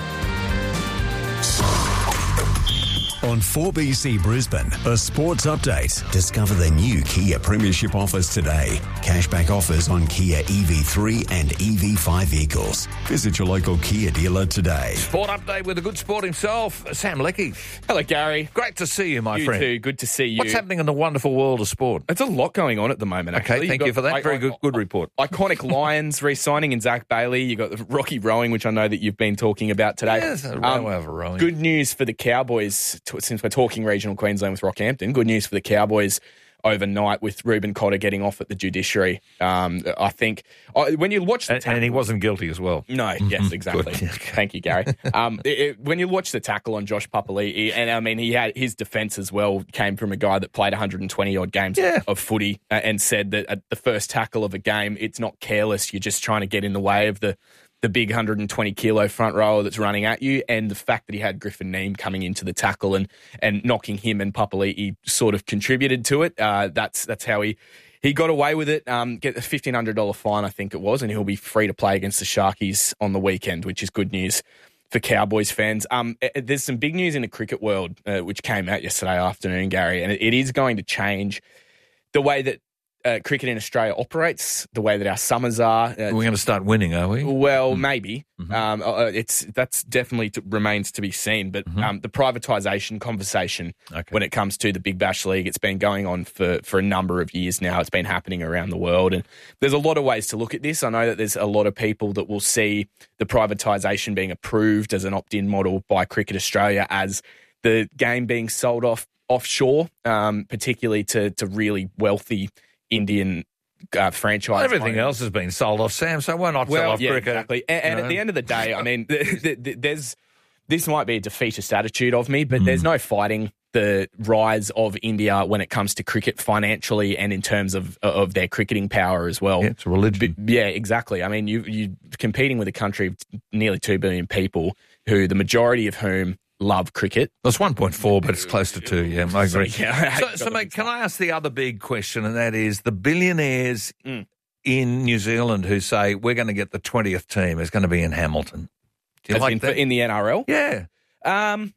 On four B C Brisbane, a sports update. Discover the new Kia Premiership offers today. Cashback offers on Kia E V three and E V five vehicles. Visit your local Kia dealer today. Sport update with a good sport himself, Sam Leckie. Hello, Gary. Great to see you, my you friend. You too. Good to see you. What's happening in the wonderful world of sport? There's a lot going on at the moment, Okay, actually. thank You've you for got, that. Very I, good good report. Iconic Lions re-signing in Zach Bailey. You've got the Rocky Rowing, which I know that you've been talking about today. Yes, a um, railway of a rowing. Good news for the Cowboys, t- since we're talking regional Queensland with Rockhampton. Good news for the Cowboys overnight with Reuben Cotter getting off at the judiciary. Um, I think uh, when you watch the and, tackle, and he wasn't guilty as well. No, yes, exactly. Thank you, Gary. Um, it, it, when you watch the tackle on Josh Papali'i, and I mean, he had his defence as well came from a guy that played one hundred twenty odd games yeah. of footy uh, and said that at the first tackle of a game, it's not careless. You're just trying to get in the way of the the big one hundred twenty kilo front rower that's running at you, and the fact that he had Griffin Neame coming into the tackle and and knocking him and Papali'i sort of contributed to it. Uh, that's that's how he he got away with it. Um, get a fifteen hundred dollars fine, I think it was, and he'll be free to play against the Sharkies on the weekend, which is good news for Cowboys fans. Um, there's some big news in the cricket world, uh, which came out yesterday afternoon, Gary, and it, it is going to change the way that Uh, cricket in Australia operates, the way that our summers are. Uh, We're going to start winning, are we? Well, maybe. Mm-hmm. Um, uh, it's that's definitely t- remains to be seen. But mm-hmm. um, the privatisation conversation okay. when it comes to the Big Bash League, it's been going on for, for a number of years now. It's been happening around the world. And there's a lot of ways to look at this. I know that there's a lot of people that will see the privatisation being approved as an opt-in model by Cricket Australia as the game being sold off offshore, um, particularly to, to really wealthy Indian uh, franchise. Well, everything owners. else has been sold off, Sam, so why not well, sell off yeah, cricket? Exactly. And, and at the end of the day, I mean, th- th- th- there's this might be a defeatist attitude of me, but mm. there's no fighting the rise of India when it comes to cricket financially and in terms of of their cricketing power as well. Yeah, it's a religion. But, yeah, exactly. I mean, you you competing with a country of nearly two billion people, who the majority of whom love cricket. Well, it's one point four, but it's close to two, yeah, I agree. So, yeah, so, so mate, can I ask the other big question, and that is the billionaires mm. in New Zealand who say, we're going to get the twentieth team is going to be in Hamilton. Do you As like in, that? In the N R L? Yeah. Um,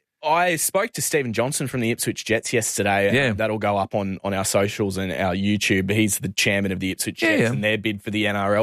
I spoke to Stephen Johnson from the Ipswich Jets yesterday. Yeah. That'll go up on, on our socials and our YouTube. He's the chairman of the Ipswich Jets yeah, yeah. and their bid for the N R L.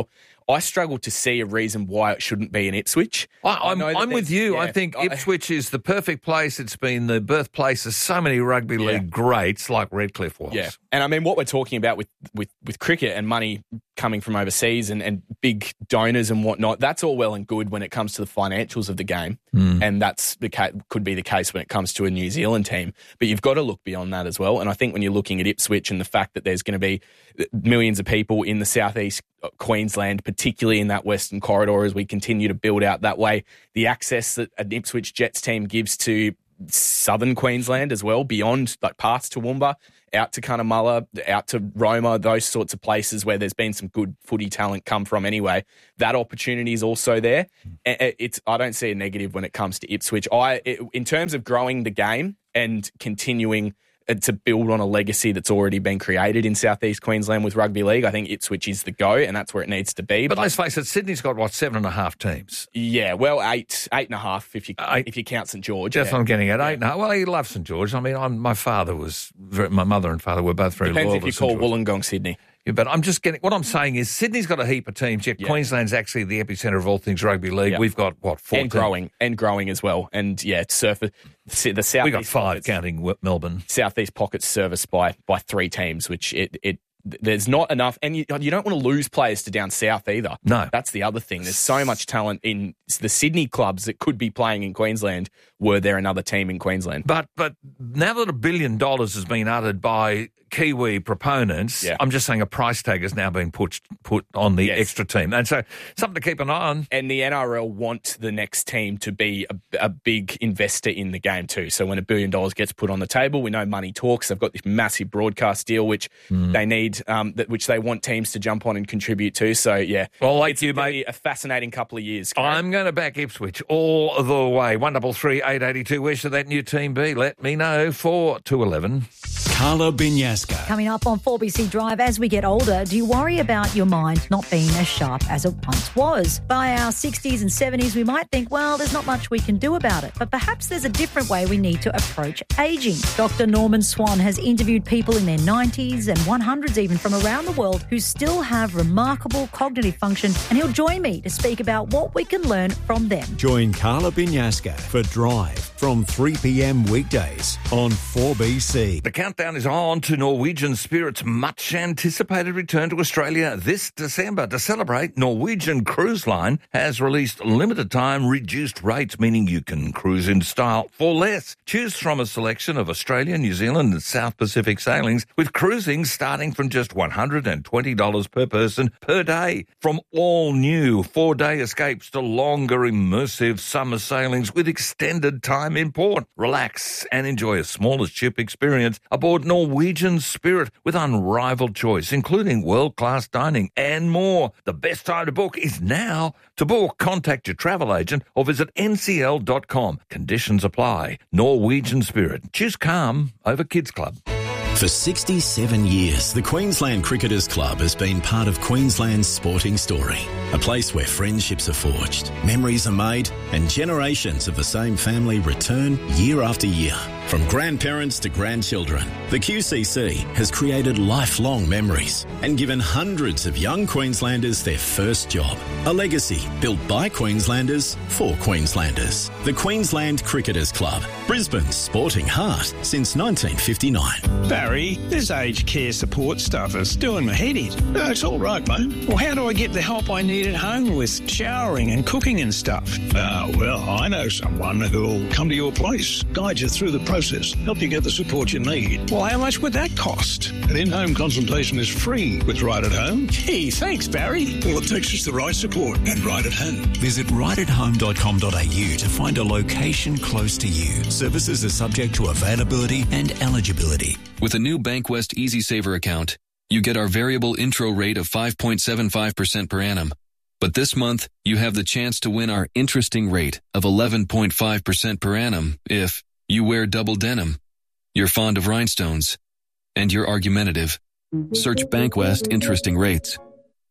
I struggle to see a reason why it shouldn't be in Ipswich. I, I'm, I'm with you. Yeah, I think I, Ipswich is the perfect place. It's been the birthplace of so many rugby league Yeah. greats like Redcliffe was. Yeah, and I mean, what we're talking about with, with, with cricket and money coming from overseas and, and big donors and whatnot, that's all well and good when it comes to the financials of the game, Mm. and that's the ca- could be the case when it comes to a New Zealand team. But you've got to look beyond that as well. And I think when you're looking at Ipswich and the fact that there's going to be millions of people in the southeast Queensland, particularly in that western corridor, as we continue to build out that way, the access that an Ipswich Jets team gives to southern Queensland as well, beyond like past Toowoomba, out to Cunnamulla, out to Roma, those sorts of places where there's been some good footy talent come from anyway. That opportunity is also there. It's I don't see a negative when it comes to Ipswich. I, it, in terms of growing the game and continuing to build on a legacy that's already been created in southeast Queensland with rugby league, I think Ipswich is the go, and that's where it needs to be. But let's face it, Sydney's got, what, seven and a half teams? Yeah, well, eight, eight and a half if you eight, if you count St George. That's yeah. what I'm getting at. Eight and a half. Well, he loves St George. I mean, I'm, my father was, very, my mother and father were both very Depends loyal if you to call St George. Wollongong Sydney. Yeah, but I'm just getting, what I'm saying is Sydney's got a heap of teams, yet Yeah. Queensland's actually the epicentre of all things rugby league. Yeah. We've got, what, four And growing, and growing as well. And yeah, surf the southeast. We got five, counting w- Melbourne. Southeast pockets serviced by by three teams, which it it there's not enough, and you you don't want to lose players to down south either. No, that's the other thing. There's so much talent in the Sydney clubs that could be playing in Queensland. Were there another team in Queensland? But but now that a billion dollars has been uttered by Kiwi proponents, Yeah. I'm just saying a price tag has now been put put on the Yes. extra team, and so something to keep an eye on. And the N R L want the next team to be a, a big investor in the game too. So when a billion dollars gets put on the table, we know money talks. They've got this massive broadcast deal, which Mm. they need, um, that which they want teams to jump on and contribute to. So yeah, well, like it's you, gonna mate, be a fascinating couple of years. I'm going to back Ipswich all the way. One double three eight eighty two. Where should that new team be? Let me know. Four two eleven. Carla Binyaska. Coming up on four B C Drive, as we get older, do you worry about your mind not being as sharp as it once was? By our sixties and seventies, we might think, well, there's not much we can do about it. But perhaps there's a different way we need to approach ageing. Doctor Norman Swan has interviewed people in their nineties and one hundreds even from around the world who still have remarkable cognitive function, and he'll join me to speak about what we can learn from them. Join Carla Binyaska for Drive from three p.m. weekdays on four B C. The countdown is on to Norwegian Spirit's much-anticipated return to Australia this December. To celebrate, Norwegian Cruise Line has released limited-time reduced rates, meaning you can cruise in style for less. Choose from a selection of Australian, New Zealand and South Pacific sailings, with cruising starting from just one hundred twenty dollars per person per day. From all new four-day escapes to longer immersive summer sailings with extended time in port. Relax and enjoy a smaller ship experience aboard Norwegian Spirit with unrivaled choice, including world-class dining and more. The best time to book is now. To book, contact your travel agent or visit N C L dot com. Conditions apply. Norwegian Spirit. Choose calm over Kids Club. For sixty-seven years, the Queensland Cricketers Club has been part of Queensland's sporting story. A place where friendships are forged, memories are made, and generations of the same family return year after year. From grandparents to grandchildren, the Q C C has created lifelong memories and given hundreds of young Queenslanders their first job. A legacy built by Queenslanders for Queenslanders. The Queensland Cricketers Club, Brisbane's sporting heart since nineteen fifty-nine. Barry, this aged care support stuff is doing my head in. No, it's all right, mate. Well, how do I get the help I need at home with showering and cooking and stuff? Ah, well, I know someone who'll come to your place, guide you through the process, help you get the support you need. Well, how much would that cost? An in-home consultation is free with Right at Home. Gee, thanks, Barry. All it takes is the right support and Right at Home. Visit right at home dot com dot a u to find a location close to you. Services are subject to availability and eligibility. With a new Bankwest Easy Saver account, you get our variable intro rate of five point seven five percent per annum. But this month, you have the chance to win our interesting rate of eleven point five percent per annum if you wear double denim, you're fond of rhinestones, and you're argumentative. Search Bankwest Interesting Rates.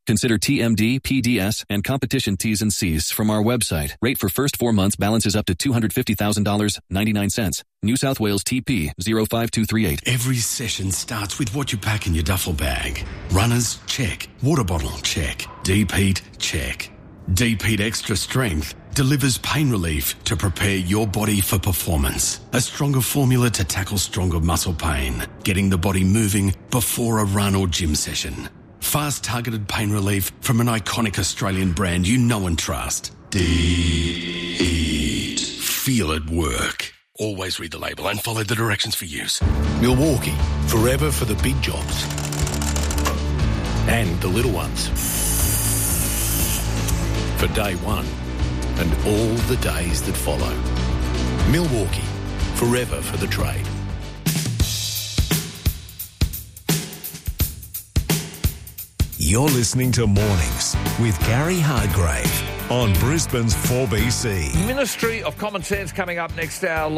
Consider T M D, P D S, and competition T's and C's from our website. Rate for first four months balances up to two hundred fifty thousand dollars and ninety-nine cents. New South Wales T P zero five two three eight. Every session starts with what you pack in your duffel bag. Runners, check. Water bottle, check. Deep heat, check. Deep Heat Extra Strength delivers pain relief to prepare your body for performance. A stronger formula to tackle stronger muscle pain, getting the body moving before a run or gym session. Fast targeted pain relief from an iconic Australian brand you know and trust. Deep Heat. Feel it work. Always read the label and follow the directions for use. Milwaukee, forever for the big jobs and the little ones. For day one and all the days that follow. Milwaukee, forever for the trade. You're listening to Mornings with Gary Hargrave on Brisbane's four B C. Ministry of Common Sense coming up next hour.